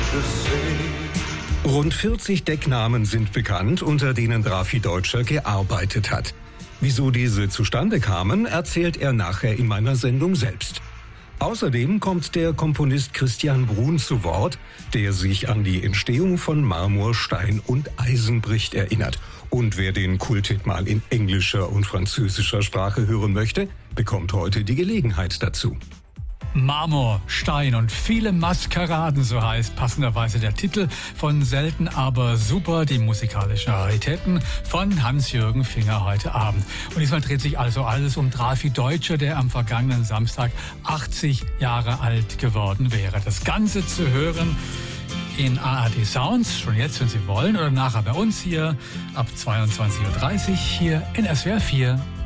Rund 40 Decknamen sind bekannt, unter denen Drafi Deutscher gearbeitet hat. Wieso diese zustande kamen, erzählt er nachher in meiner Sendung selbst. Außerdem kommt der Komponist Christian Bruhn zu Wort, der sich an die Entstehung von Marmor, Stein und Eisenbricht erinnert. Und wer den Kulthit mal in englischer und französischer Sprache hören möchte, bekommt heute die Gelegenheit dazu. Marmor, Stein und viele Maskeraden, so heißt passenderweise der Titel von Selten aber super, die musikalischen Raritäten von Hans-Jürgen Finger heute Abend. Und diesmal dreht sich also alles um Drafi Deutscher, der am vergangenen Samstag 80 Jahre alt geworden wäre. Das Ganze zu hören in ARD Sounds, schon jetzt, wenn Sie wollen, oder nachher bei uns hier ab 22.30 Uhr hier in SWR 4.